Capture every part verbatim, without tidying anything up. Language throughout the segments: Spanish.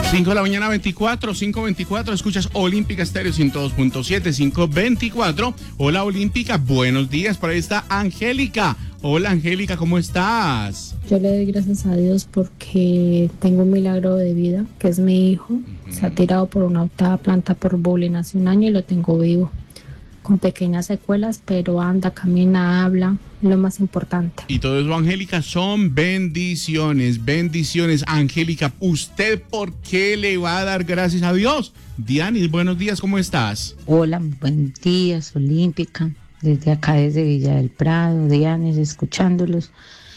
cinco de la mañana, veinticuatro, cinco veinticuatro, escuchas Olímpica Estéreo ciento dos punto siete, cinco veinticuatro. Hola Olímpica, buenos días, por ahí está Angélica. Hola Angélica, ¿cómo estás? Yo le doy gracias a Dios porque tengo un milagro de vida, que es mi hijo. Uh-huh. Se ha tirado por una octava planta por bullying hace un año y lo tengo vivo, con pequeñas secuelas, pero anda, camina, habla, lo más importante. Y todo eso, Angélica, son bendiciones, bendiciones. Angélica, ¿usted por qué le va a dar gracias a Dios? Dianis, buenos días, ¿cómo estás? Hola, buenos días, Olímpica. Desde acá, desde Villa del Prado, Dianis, escuchándolos.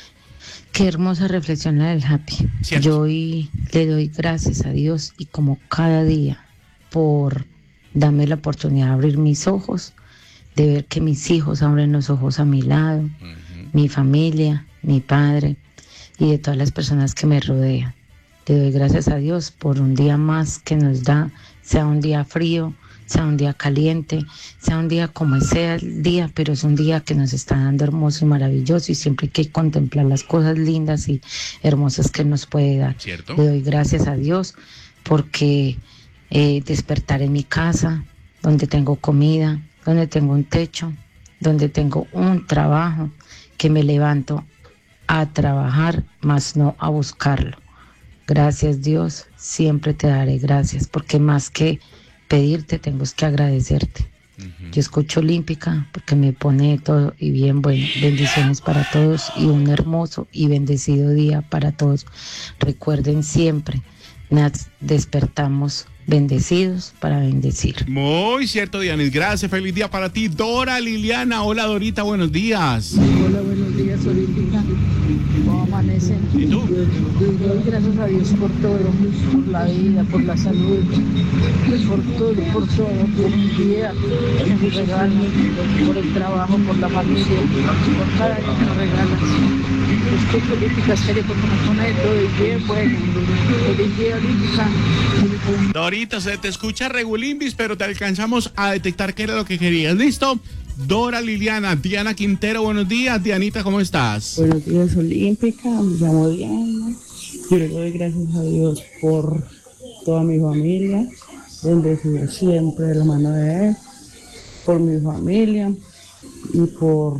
Qué hermosa reflexión la del Happy. ¿Cierto? Yo hoy le doy gracias a Dios y como cada día por darme la oportunidad de abrir mis ojos, de ver que mis hijos abren los ojos a mi lado, uh-huh. mi familia, mi padre y de todas las personas que me rodean. Le doy gracias a Dios por un día más que nos da, sea un día frío, sea un día caliente, sea un día como sea el día, pero es un día que nos está dando hermoso y maravilloso y siempre hay que contemplar las cosas lindas y hermosas que nos puede dar. ¿Cierto? Le doy gracias a Dios porque eh, despertar en mi casa, donde tengo comida, donde tengo un techo, donde tengo un trabajo, que me levanto a trabajar, más no a buscarlo. Gracias Dios, siempre te daré gracias, porque más que pedirte, tengo que agradecerte. Uh-huh. Yo escucho Olímpica porque me pone todo y bien bueno. Bendiciones para todos y un hermoso y bendecido día para todos. Recuerden siempre, nos despertamos bendecidos para bendecir. Muy cierto, Dianis. Gracias, feliz día para ti. Dora Liliana, hola Dorita, buenos días. Hola, buenos días, Olímpica. ¿Cómo amanecen? ¿Y tú? Doy gracias a Dios por todo, por la vida, por la salud, por todo, por todo, por mi vida, por mi regalo, por el trabajo, por la familia, por cada día que nos regalas. Escucho Olímpica Estéreo porque me pone de todo y bien bueno. Feliz día, Olímpica. Dorita, se te escucha regulimbis, pero te alcanzamos a detectar qué era lo que querías. ¿Listo? Dora Liliana, Diana Quintero, buenos días. Dianita, ¿cómo estás? Buenos días, Olímpica, me llamo Diana. Yo le doy gracias a Dios por toda mi familia, bendecido siempre de la mano de Él, por mi familia y por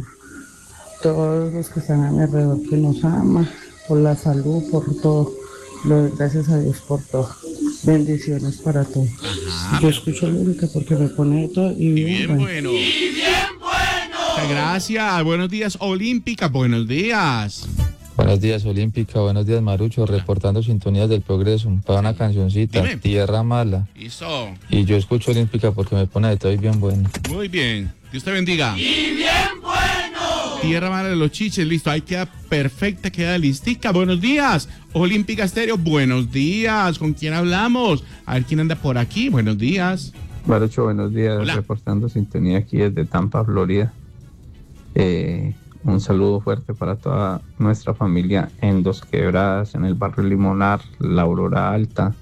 todos los que están a mi alrededor que nos aman, por la salud, por todo. Le doy gracias a Dios por todo. Bendiciones para todos. Ajá, yo escucho Olímpica porque me pone de todo y, y bien, bien bueno. bueno. Y bien bueno. Muchas gracias. Buenos días, Olímpica. Buenos días. Buenos días, Olímpica. Buenos días, Marucho. Reportando sintonías del progreso. Para una cancioncita. Dime. Tierra Mala. Eso. Y yo escucho Olímpica porque me pone de todo y bien bueno. Muy bien. Dios te bendiga. Y bien bueno. Tierra Mala de los Chiches, listo, ahí queda perfecta, queda listica. Buenos días, Olímpica Estéreo, buenos días, ¿con quién hablamos? A ver quién anda por aquí, buenos días. Barucho, buenos días. Hola. Reportando sintonía aquí desde Tampa, Florida. Eh, un saludo fuerte para toda nuestra familia en Dos Quebradas, en el barrio Limonar, La Aurora Alta,